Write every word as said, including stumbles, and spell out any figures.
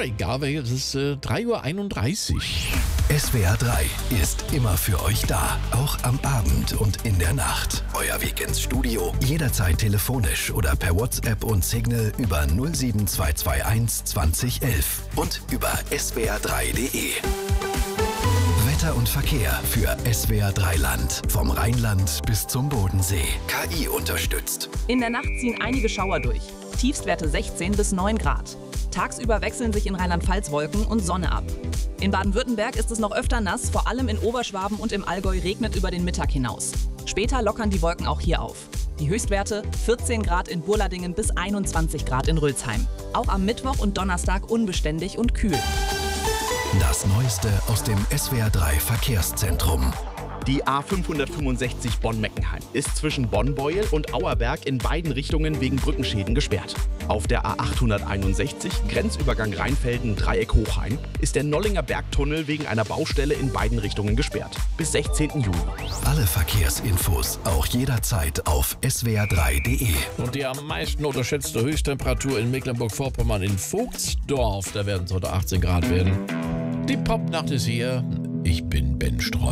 egal welches, es ist äh, drei Uhr einunddreißig. S W R drei ist immer für euch da, auch am Abend und in der Nacht. Euer Weg ins Studio, jederzeit telefonisch oder per WhatsApp und Signal über null sieben zwei zwei eins zwanzig elf und über S W R drei Punkt de. Wetter und Verkehr für S W R drei Land. Vom Rheinland bis zum Bodensee. K I unterstützt. In der Nacht ziehen einige Schauer durch. Tiefstwerte sechzehn bis neun Grad. Tagsüber wechseln sich in Rheinland-Pfalz Wolken und Sonne ab. In Baden-Württemberg ist es noch öfter nass, vor allem in Oberschwaben und im Allgäu regnet über den Mittag hinaus. Später lockern die Wolken auch hier auf. Die Höchstwerte vierzehn Grad in Burladingen bis einundzwanzig Grad in Rülsheim. Auch am Mittwoch und Donnerstag unbeständig und kühl. Das Neueste aus dem S W R drei Verkehrszentrum. Die A fünfhundertfünfundsechzig Bonn-Meckenheim ist zwischen Bonn-Beuel und Auerberg in beiden Richtungen wegen Brückenschäden gesperrt. Auf der A achthunderteinundsechzig, Grenzübergang Rheinfelden-Dreieck-Hochheim, ist der Nollinger Bergtunnel wegen einer Baustelle in beiden Richtungen gesperrt. Bis sechzehnten Juni. Alle Verkehrsinfos auch jederzeit auf S W R drei Punkt de. Und die am meisten unterschätzte Höchsttemperatur in Mecklenburg-Vorpommern in Vogtsdorf, da werden es heute achtzehn Grad werden. Die Popnacht ist hier. Ich bin Ben Streu.